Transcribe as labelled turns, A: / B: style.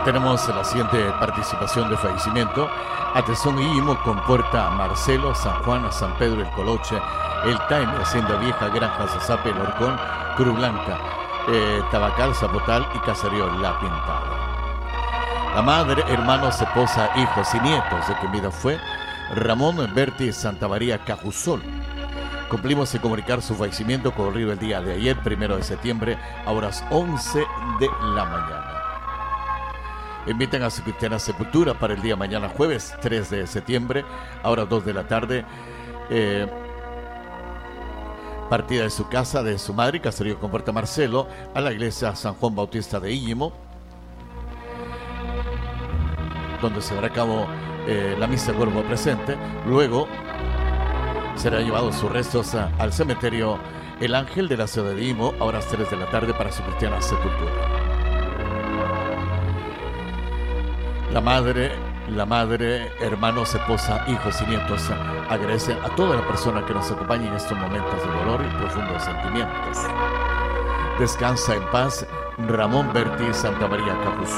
A: Tenemos la siguiente participación de fallecimiento. Atezón Illimo, Compuerta, Marcelo, San Juan, San Pedro, El Coloche, El Taime, Hacienda Vieja, Granja, Zazape, El Horcón, Cruz Blanca, Tabacal, Zapotal y Caserío La Pintada. La madre, hermanos, esposa, hijos y nietos de quien vida fue Ramón Berti Santa María Cajusol. Cumplimos en comunicar su fallecimiento ocurrido el día de ayer, 1 de septiembre, a horas 11 de la mañana. Invitan a su cristiana sepultura para el día mañana, jueves 3 de septiembre, a horas 2 de la tarde. Partida de su casa, de su madre, Caserío Compuerta Marcelo, a la iglesia San Juan Bautista de Illimo, donde se llevará a cabo la misa cuerpo presente. Luego será llevado sus restos al cementerio El Ángel de la ciudad de Illimo a horas 3 de la tarde para su cristiana sepultura. La madre, hermanos, esposa, hijos y nietos agradecen a toda la persona que nos acompaña en estos momentos de dolor y profundos sentimientos. Descansa en paz, Ramón Berti Santa María Cajusol.